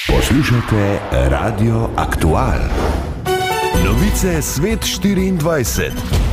Poslušate Radio Aktual. Novice Svet 24.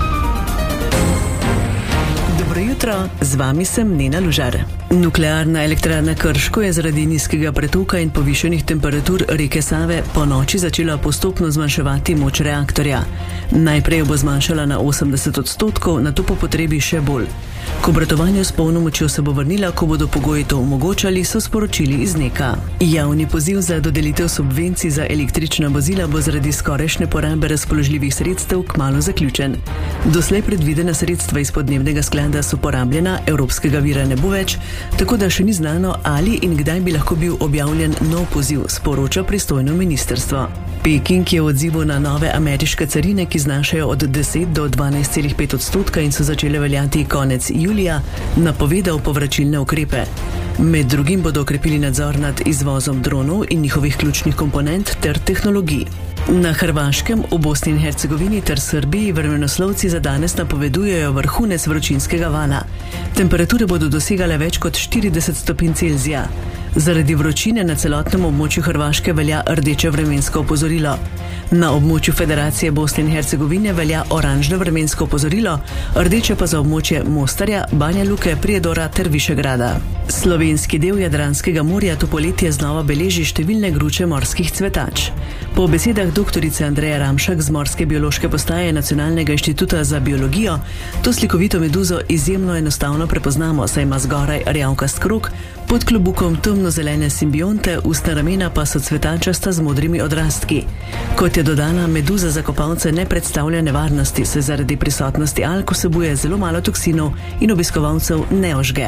Dobro jutro, z vami sem Nena Lužar. Nuklearna elektrarna Krško je zaradi nizkega pretoka in povišenih temperatur reke Save po noči začela postopno zmanjševati moč reaktorja. Najprej jo bo zmanjšala na 80%, nato po potrebi še bolj. K obratovanju s polno močjo se bo vrnila, ko bodo pogoji to omogočali, so sporočili iz NEK-a. Javni poziv za dodelitev subvencij za električna vozila bo zaradi skorajšnje porabe razpoložljivih sredstev kmalu zaključen. Doslej predvidena sredstva iz podnebnega sklada so porabljena, evropskega vira ne bo več, tako da še ni znano, ali in kdaj bi lahko bil objavljen nov poziv, sporoča pristojno ministrstvo. Peking je v odzivu na nove ameriške carine, ki znašajo od 10 do 12,5% in so začele veljati konec julija, napovedal povračilne ukrepe. Med drugim bodo okrepili nadzor nad izvozom dronov in njihovih ključnih komponent ter tehnologij. Na Hrvaškem, v Bosni in Hercegovini ter Srbiji vremenoslovci za danes napovedujejo vrhunec vročinskega vala. Temperature bodo dosegale več kot 40 stopinj Celzija. Zaradi vročine na celotnem območju Hrvaške velja rdeče vremensko opozorilo. Na območju Federacije Bosne in Hercegovine velja oranžno vremensko opozorilo, rdeče pa za območje Mostarja, Banja Luke, Prijedora ter Višegrada. Slovenski del Jadranskega morja to poletje znova beleži številne gruče morskih cvetač. Po besedah doktorice Andreje Ramšak z Morske biološke postaje Nacionalnega inštituta za biologijo, to slikovito meduzo izjemno enostavno prepoznamo, saj ima zgoraj rjavkast krog, pod klobukom temno-zelene simbionte, ustna ramena pa so cvetačasta z modrimi odrastki. Kot je dodala, meduza za kopalce ne predstavlja nevarnosti, saj zaradi prisotnosti alg vsebuje zelo malo toksinov in obiskovalcev ne ožge.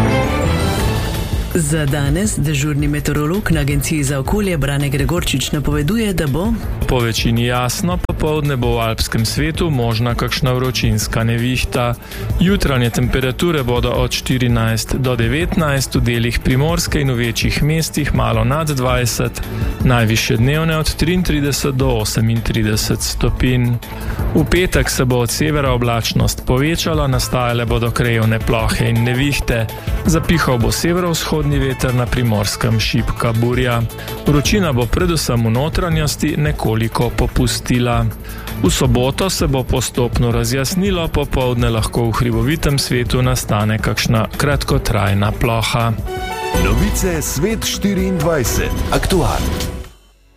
Za danes dežurni meteorolog na Agenciji za okolje Brane Gregorčič napoveduje, da bo po večini jasno, popoldne bo v alpskem svetu možna kakšna vročinska nevihta. Jutranje temperature bodo od 14 do 19, v delih Primorske in v večjih mestih malo nad 20, najvišje dnevne od 33 do 38 stopinj. V petek se bo od severa oblačnost povečala, nastajale bodo krajevne plohe in nevihte. Zapihal bo severovzhodni veter, na Primorskem šibka burja. Vročina bo predvsem v notranjosti nekoliko popustila. V soboto se bo postopno razjasnilo, popoldne lahko v hribovitem svetu nastane kakšna kratkotrajna ploha. Novice Svet 24. Aktual.